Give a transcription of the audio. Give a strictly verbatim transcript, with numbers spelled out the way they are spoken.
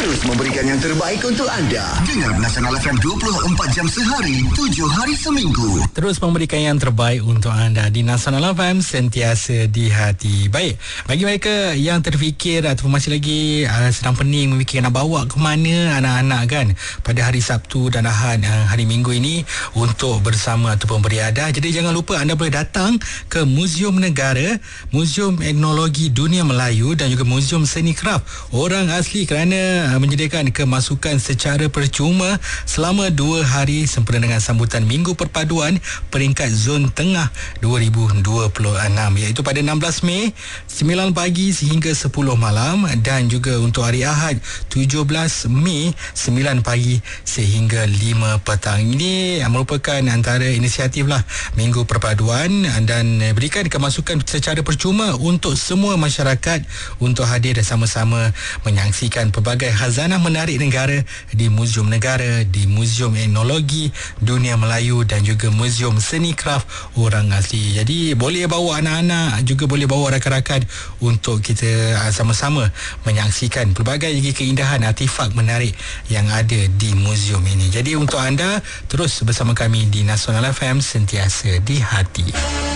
terus memberikan yang terbaik untuk anda. Dengar Nasional F M dua puluh empat jam sehari, tujuh hari seminggu. Terus memberikan yang terbaik untuk anda di Nasional F M, sentiasa di hati. Baik, bagi mereka yang terfikir ataupun masih lagi uh, sedang pening memikirkan nak bawa ke mana anak-anak kan pada hari Sabtu dan Ahad uh, hari Minggu ini untuk bersama ataupun beriadah. Jadi jangan lupa anda boleh datang ke Muzium Negara, Muzium Etnologi Dunia Melayu dan juga Muzium Seni Kraf orang asli kerana uh, menyediakan kemasukan secara percuma selama dua hari sempena dengan sambutan Minggu Perpaduan peringkat Zon Tengah dua ribu dua puluh enam, iaitu pada enam belas Mei sembilan pagi sehingga sepuluh malam, dan juga untuk hari Ahad tujuh belas Mei sembilan pagi sehingga lima petang. Ini merupakan antara inisiatif lah Minggu Perpaduan dan berikan kemasukan secara percuma untuk semua masyarakat untuk hadir dan sama-sama menyaksikan pelbagai khazanah menarik negara di Muzium Negara, di Muzium Etnologi Dunia Melayu dan juga Muzium Seni Kraf orang asli. Jadi boleh bawa anak-anak, juga boleh bawa rakan-rakan untuk kita uh, sama-sama menyaksikan pelbagai keindahan artifak menarik yang ada di muzium ini. Jadi untuk anda terus bersama kami di Nasional F M, sentiasa di hati.